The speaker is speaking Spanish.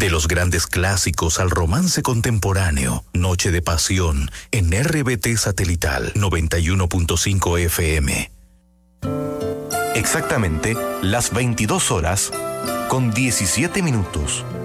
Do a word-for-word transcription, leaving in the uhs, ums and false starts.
De los grandes clásicos al romance contemporáneo, Noche de Pasión en R B T Satelital noventa y uno punto cinco F M. Exactamente las veintidós horas con diecisiete minutos.